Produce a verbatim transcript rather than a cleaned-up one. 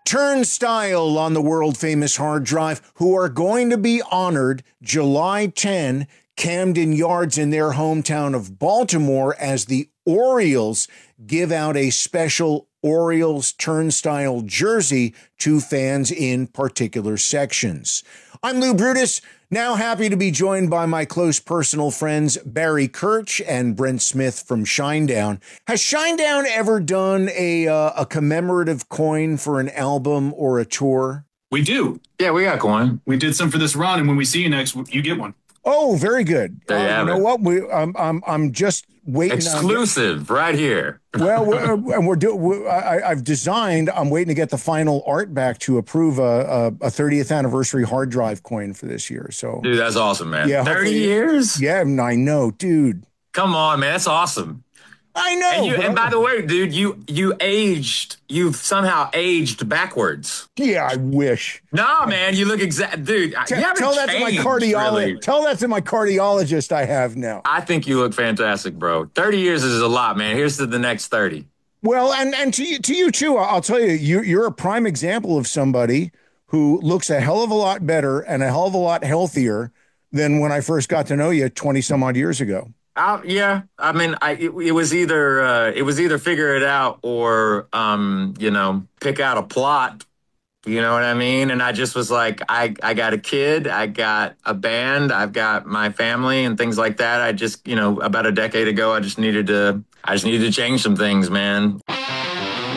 Turnstile on the world-famous hard drive, who are going to be honored July tenth, Camden Yards in their hometown of Baltimore, as the Orioles give out a special Orioles Turnstile jersey to fans in particular sections. I'm Lou Brutus, now happy to be joined by my close personal friends Barry Kirch and Brent Smith from Shinedown. Has Shinedown ever done a uh, a commemorative coin for an album or a tour? We do. Yeah, we got coin. We did some for this run, and when we see you next, you get one. Oh, very good. There you uh, have you know it. what? We, I'm, I'm, I'm just waiting. Exclusive, on right here. Well, we're, and we're doing. I, I've designed. I'm waiting to get the final art back to approve a, a, a thirtieth anniversary hard drive coin for this year. So, Dude, that's awesome, man. Yeah, thirty hopefully- years? Yeah, I know, dude. Come on, man. That's awesome. I know. And, you, but and I- by the way, dude, you you aged. You've somehow aged backwards. yeah, I wish. No, man, you look exact, dude. Tell, you haven't tell that to my changed, cardiologist. really. Tell that to my cardiologist. I have now. I think you look fantastic, bro. thirty years is a lot, man. Here's to the next thirty. Well, and and to you, to you too. I'll tell you, you you're a prime example of somebody who looks a hell of a lot better and a hell of a lot healthier than when I first got to know you twenty some odd years ago. Uh, yeah, I mean, I it, it was either uh, it was either figure it out or um, you know, pick out a plot. You know what I mean? And I just was like, I I got a kid, I got a band, I've got my family and things like that. I just, you know, about a decade ago, I just needed to I just needed to change some things, man.